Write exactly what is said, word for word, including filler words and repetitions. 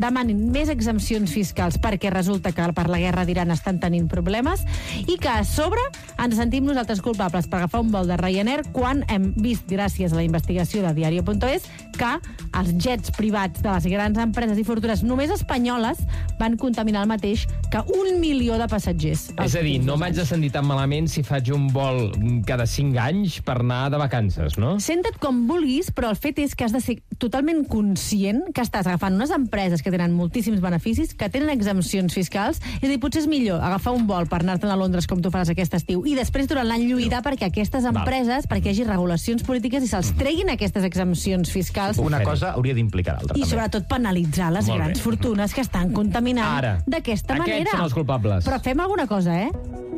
demanin més exempcions fiscals perquè resulta que per la guerra d'Iran estan tenint problemes i que a sobre ens sentim nosaltres culpables per agafar un vol de Ryanair quan hem vist, gràcies a la investigació de diario punto es, que els jets privats de les grans empreses i fortunes només espanyoles van contaminar el mateix que un milió de passatgers. És a dir, no m'haig de sentir tan malament si faig un vol cada cinc anys per anar de vacances, no? Senta't com vulguis, però el fet és que has de ser totalment conscient que estàs agafant unes empreses que tenen moltíssims beneficis, que tenen exempcions fiscals, és a dir, potser és millor agafar un vol per anar-te'n a Londres com tu faràs aquest estiu i després durant l'any lluitar perquè aquestes empreses, perquè hi hagi regulacions polítiques i se'ls treguin aquestes exempcions fiscals. Una cosa hauria d'implicar l'altra. I sobretot penalitzar les Molt grans bé. fortunes que estan contaminant Ara, d'aquesta manera. aquests són els culpables. Però fem alguna cosa, eh?